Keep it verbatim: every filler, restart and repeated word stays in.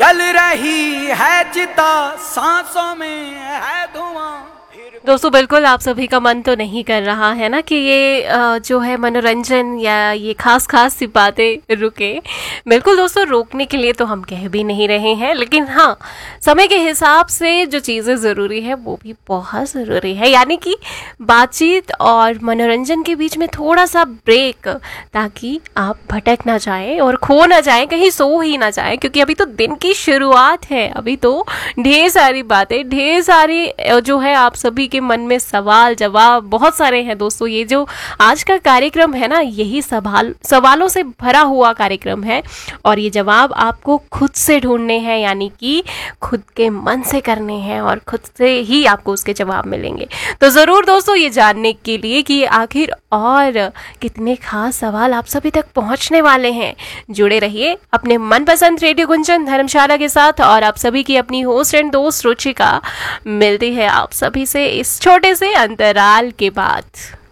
जल रही है चिता, सांसों में है धुआं। दोस्तों बिल्कुल आप सभी का मन तो नहीं कर रहा है ना कि ये अ, जो है मनोरंजन या ये खास खास सी बातें रुके। बिल्कुल दोस्तों, रोकने के लिए तो हम कह भी नहीं रहे हैं, लेकिन हाँ, समय के हिसाब से जो चीज़ें ज़रूरी है वो भी बहुत ज़रूरी है। यानी कि बातचीत और मनोरंजन के बीच में थोड़ा सा ब्रेक, ताकि आप भटक ना जाएं और खो ना जाएं, कहीं सो ही ना जाएं, क्योंकि अभी तो दिन की शुरुआत है। अभी तो ढेर सारी बातें, ढेर सारी अ, जो है आप सभी के मन में सवाल जवाब बहुत सारे हैं दोस्तों। ये जो आज का कार्यक्रम है ना, यही सवाल सवालों से भरा हुआ कार्यक्रम है, और ये जवाब आपको खुद से ढूंढने हैं, यानी कि खुद के मन से करने हैं, और खुद से ही आपको उसके जवाब मिलेंगे। तो ज़रूर दोस्तों, ये जानने के लिए कि आखिर और कितने खास सवाल आप सभी तक पहुंचने वाले हैं, जुड़े रहिए अपने मनपसंद रेडियो गुंजन धर्मशाला के साथ। और आप सभी की अपनी होस्ट एंड दोस्त रुचिका मिलती है आप सभी से इस छोटे से अंतराल के बाद।